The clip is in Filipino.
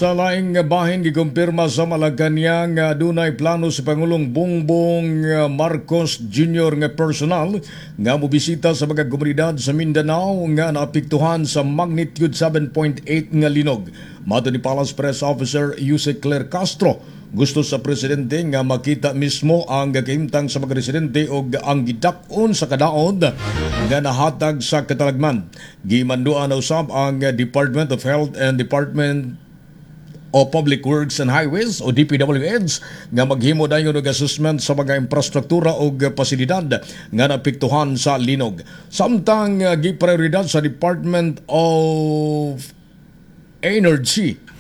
Sa laing bahin gikumpirma sa Malacañang nga dunay plano si Pangulong Bongbong Marcos Jr. nga personal nga mobisita sa mga komunidad sa Mindanao nga naapektuhan sa magnitude 7.8 nga linog. Mato ni Palace Press Officer Jose Claire Castro, gusto sa presidente nga makita mismo ang kahimtang sa mga residente o ang gidak-on sa kadaod nga nahatag sa katalagman. Gimanduan na usab ang Department of Health and Department o Public Works and Highways o DPWH nga maghimo dayon og assessment sa mga infrastruktura o pasilidad nga naapektuhan sa linog. Samtang giprioridad sa Department of Energy